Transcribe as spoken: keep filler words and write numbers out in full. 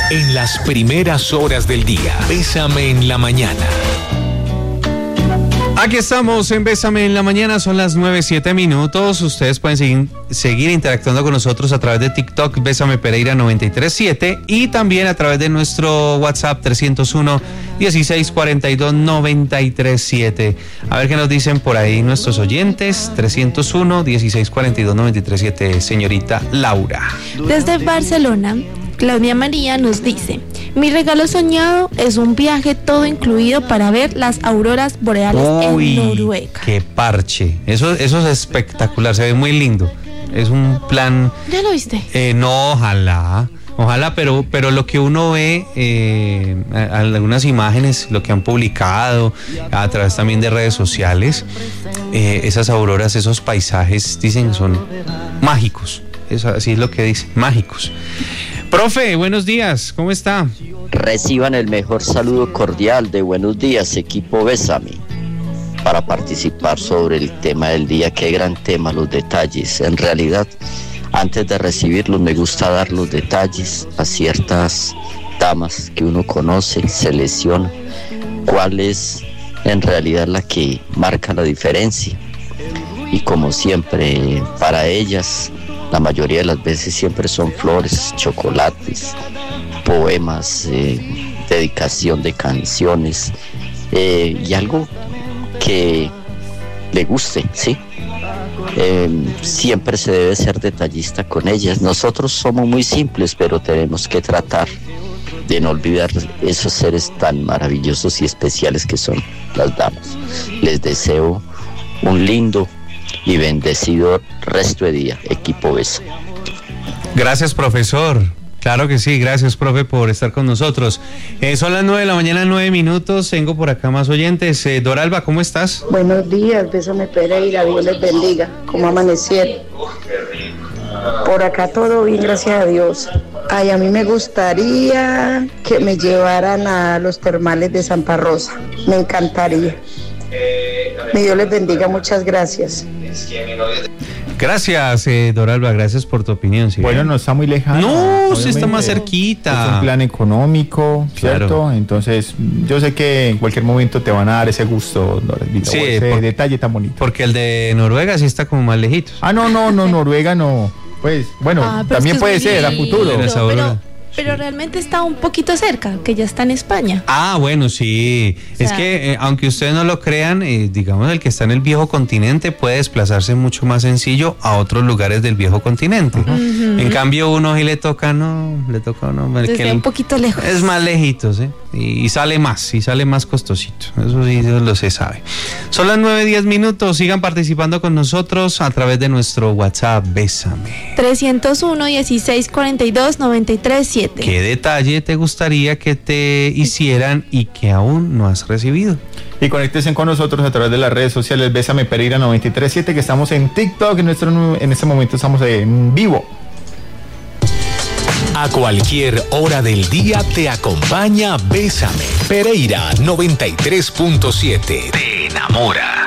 En las primeras horas del día, Bésame en la mañana. Aquí estamos en Bésame en la mañana, son las nueve, siete minutos. Ustedes pueden seguir, seguir interactuando con nosotros a través de TikTok, Bésame Pereira noventa y tres siete, y también a través de nuestro WhatsApp trescientos uno, dieciséis cuarenta y dos, noventa y tres siete. A ver qué nos dicen por ahí nuestros oyentes. trescientos uno, dieciséis cuarenta y dos, noventa y tres siete, señorita Laura. Desde Barcelona, Claudia María nos dice: mi regalo soñado es un viaje todo incluido para ver las auroras boreales Uy, en Noruega. Qué parche. Eso, eso es espectacular, se ve muy lindo. Es un plan. ¿Ya lo viste? Eh, no, ojalá. Ojalá, pero, pero lo que uno ve, eh, algunas imágenes, lo que han publicado a través también de redes sociales, eh, esas auroras, esos paisajes, dicen, son mágicos. Eso, así es lo que dicen, mágicos. Profe, buenos días, ¿cómo está? Reciban el mejor saludo cordial de buenos días, equipo Bésame, para participar sobre el tema del día. Qué gran tema, los detalles. En realidad, antes de recibirlos, me gusta dar los detalles a ciertas damas que uno conoce, selecciona cuál es en realidad la que marca la diferencia. Y como siempre, para ellas, la mayoría de las veces siempre son flores, chocolates, poemas, eh, dedicación de canciones, eh, y algo que le guste, ¿sí? Eh, siempre se debe ser detallista con ellas. Nosotros somos muy simples, pero tenemos que tratar de no olvidar esos seres tan maravillosos y especiales que son las damas. Les deseo un lindo y bendecido resto de día, equipo Besa. Gracias, profesor. Claro que sí, gracias, profe, por estar con nosotros. Eh, son las nueve de la mañana, nueve minutos. Tengo por acá más oyentes. Eh, Doralba, ¿cómo estás? Buenos días, Bésame Pereira, Dios les bendiga. ¿Cómo amanecieron? Por acá todo bien, gracias a Dios. Ay, a mí me gustaría que me llevaran a los termales de Santa Rosa. Me encantaría. Mi Dios les bendiga, muchas gracias. Gracias, eh, Doralba, gracias por tu opinión. ¿Sí? Bueno, no está muy lejano. No, sí está más cerquita. Es un plan económico, ¿cierto? Claro. Entonces, yo sé que en cualquier momento te van a dar ese gusto, sí, ese por, detalle tan bonito. Porque el de Noruega sí está como más lejitos. Ah, no, no, no, Noruega no. Pues, bueno, ah, también es puede ser a futuro. Pero, pero realmente está un poquito cerca, que ya está en España. Ah, bueno, sí. O sea, es que, eh, aunque ustedes no lo crean, eh, digamos, el que está en el viejo continente puede desplazarse mucho más sencillo a otros lugares del viejo continente. Uh-huh. En cambio, uno sí le toca, no, le toca a uno. Desde que un poquito lejos. Es más lejitos, ¿eh? Y, y sale más, y sale más costosito. Eso sí, eso lo se sabe. Son las nueve, diez minutos. Sigan participando con nosotros a través de nuestro WhatsApp, Bésame. trescientos uno, dieciséis cuarenta y dos, noventa y tres siete. ¿Qué detalle te gustaría que te hicieran y que aún no has recibido? Y conéctense con nosotros a través de las redes sociales Bésame Pereira noventa y tres siete, que estamos en TikTok. En, nuestro, en este momento estamos en vivo. A cualquier hora del día te acompaña Bésame Pereira noventa y tres punto siete. Te enamora.